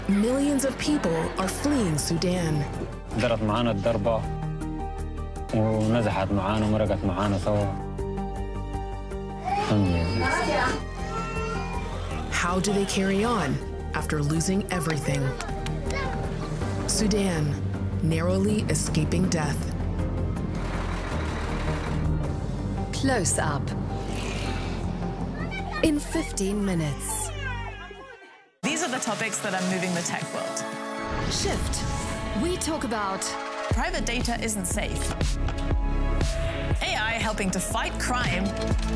Millions of people are fleeing Sudan. درت معانا الضربة ونزحت معانا ومرقت معانا سوا. How do they carry on after losing everything? Sudan, narrowly escaping death. Close up. In 15 minutes. These are the topics that are moving the tech world. Shift. We talk about Private data isn't safe. AI helping to fight crime.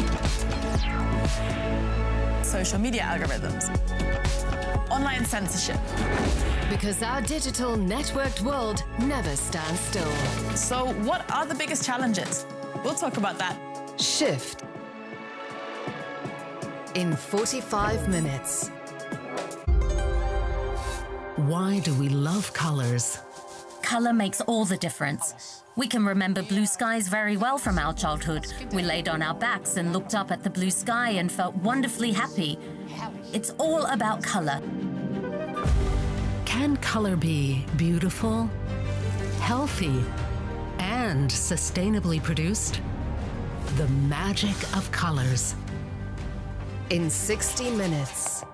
Social media algorithms. Online censorship. because our digital networked world never stands still. So what are the biggest challenges? We'll talk about that. Shift. In 45 minutes. Why do we love colors? Colour makes all the difference. We can remember blue skies very well from our childhood. We laid on our backs and looked up at the blue sky and felt wonderfully happy. It's all about colour. Can color be beautiful, healthy, and sustainably produced? The magic of colors. In 60 minutes.